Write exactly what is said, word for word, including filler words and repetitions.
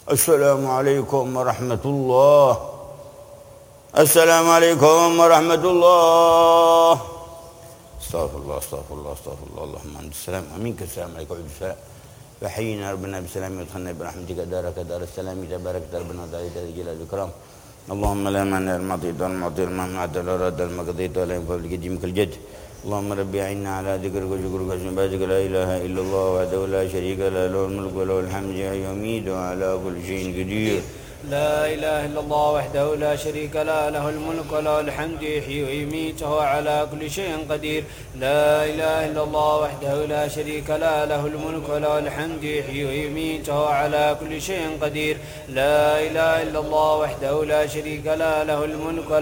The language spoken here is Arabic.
السلام عليكم ورحمة الله. السلام عليكم ورحمة الله. استغفر الله استغفر الله استغفر الله. اللهم أنت السلام ومنك السلام عليك وعليكم السلام. فحينا ربنا بسلام وادخلنا برحمتك دارك دار السلام تبارك ربنا وتعالى الجلال والإكرام. اللهم لا مانع لما أعطيت والمعطي لما منعت ولا راد لما قضيت ولا ينفع بالقديم كالجد. اللهم ربي أعنا على ذكرك وشكرك وحسن عبادتك. لا إله إلا الله وحده لا شريك له له الملك وله الحمد يحيي ويميت وعلى كل شيء قدير. لا إله إلا الله وحده لا شريك له له الملك وله الحمد يحيي ويميت وهو على كل شيء قدير. لا إله إلا الله وحده لا شريك له له الملك وله الحمد يحيي ويميت وهو على كل شيء قدير. لا إله إلا الله وحده لا شريك له له الملك